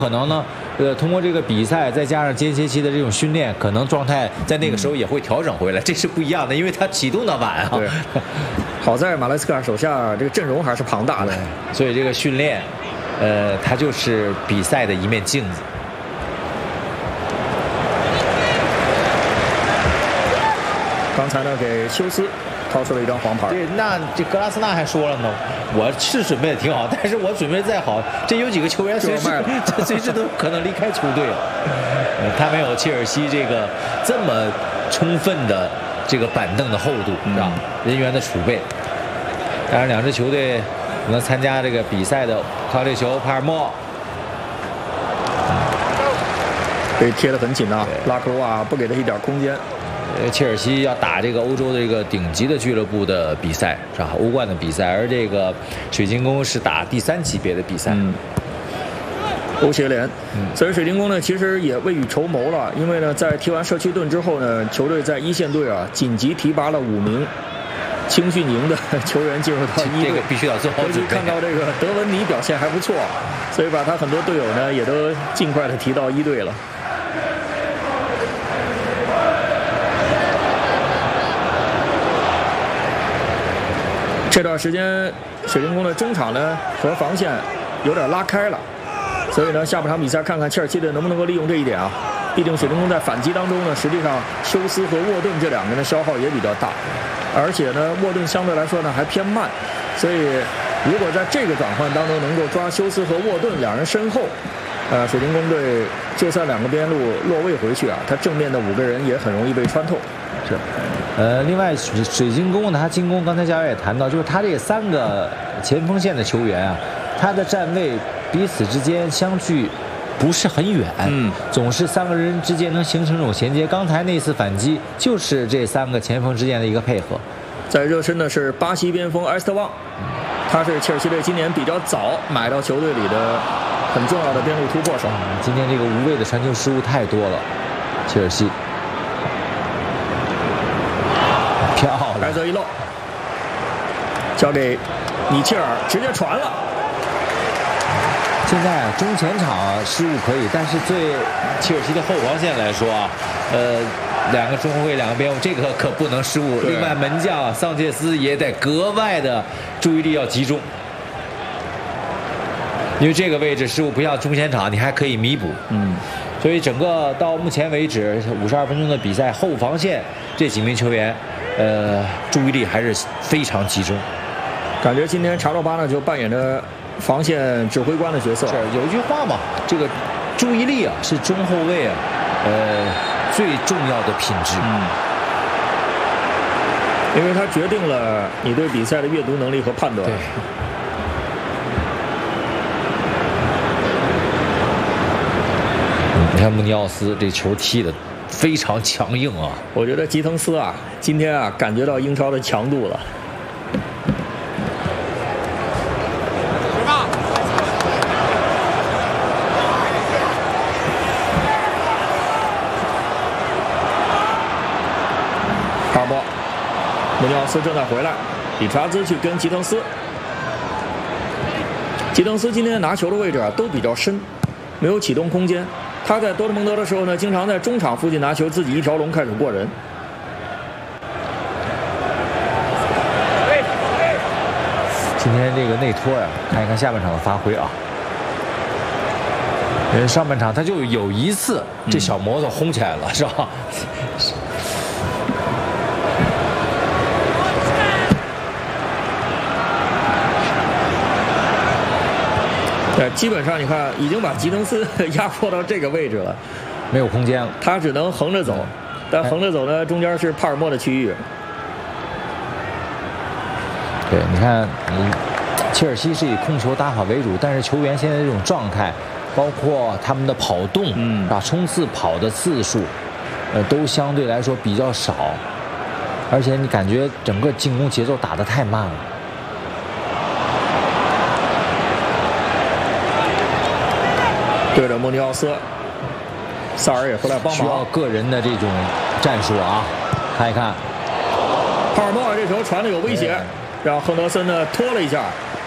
可能呢，通过这个比赛，再加上间歇期的这种训练，可能状态在那个时候也会调整回来，这是不一样的，因为他启动的晚啊。 对，好在马莱斯卡手下这个阵容还是庞大的， 所以这个训练，它就是比赛的一面镜子。 刚才呢，给休斯掏出了一张黄牌。 对，那这格拉斯纳还说了呢，我是准备的挺好，但是我准备再好，这有几个球员随时都可能离开球队了。他没有切尔西这个这么充分的这个板凳的厚度，是吧？人员的储备。当然，两支球队可能参加这个比赛的靠这球，帕尔默被贴得很紧啊，拉克罗瓦不给他一点空间。 切尔西要打这个欧洲的这个顶级的俱乐部的比赛，是吧？欧冠的比赛，而这个水晶宫是打第3级别的比赛。 欧协联，所以水晶宫呢其实也未雨绸缪了，因为呢在踢完社区盾之后呢，球队在一线队啊紧急提拔了5名青训营的球员进入到一队， 这个必须要做好准备。 看到这个德文尼表现还不错，所以把他很多队友呢也都尽快的提到一队了。这段时间，水晶宫的中场呢和防线有点拉开了，所以呢，下半场比赛看看切尔西队能不能够利用这一点啊。毕竟水晶宫在反击当中呢，实际上休斯和沃顿这2个人的消耗也比较大，而且呢，沃顿相对来说呢还偏慢，所以如果在这个转换当中能够抓休斯和沃顿2人身后，水晶宫队就算2个边路落位回去啊，他正面的5个人也很容易被穿透。 是。另外水晶宫呢，他进攻刚才教练也谈到，就是他这3个前锋线的球员啊，他的站位彼此之间相距不是很远，总是3个人之间能形成这种衔接。刚才那次反击就是这3个前锋之间的一个配合。 在热身的是巴西边锋埃斯特旺，他是切尔西队今年比较早买到球队里的很重要的边路突破手。 今天这个无谓的传球失误太多了，切尔西。漂亮， 白泽一漏，交给米切尔，直接传了。 现在中前场失误可以，但是对切尔西的后防线来说啊，2个中后卫2个边后，这个可不能失误。另外门将桑切斯也得格外的注意力要集中，因为这个位置失误不像中前场，你还可以弥补。所以整个到目前为止52分钟的比赛，后防线这几名球员，注意力还是非常集中。 感觉今天查洛巴呢就扮演着防线指挥官的角色。 是有一句话嘛，这个注意力啊是中后卫啊，最重要的品质。 因为它决定了你对比赛的阅读能力和判断。 对。你看穆尼奥斯这球踢的非常强硬啊！ 我觉得吉滕斯啊，今天啊感觉到英超的强度了。帕尔默，穆尼奥斯正在回来，理查兹去跟吉滕斯。吉滕斯今天拿球的位置啊都比较深，没有启动空间。他在多特蒙德的时候呢，经常在中场附近拿球，自己一条龙开始过人。 今天这个内托呀，看一看下半场的发挥啊。因为上半场他就有一次这小摩托轰起来了，是吧？ 基本上你看已经把吉滕斯压迫到这个位置了， 没有空间了， 他只能横着走，但横着走呢，中间是帕尔默的区域。 对，你看，切尔西是以控球打法为主，但是球员现在这种状态，包括他们的跑动，冲刺跑的次数，都相对来说比较少，而且你感觉整个进攻节奏打得太慢了。 对着穆尼奥斯，萨尔也回来帮忙， 需要个人的这种战术啊，看一看。 帕尔默这球传的有威胁，让亨德森呢拖了一下，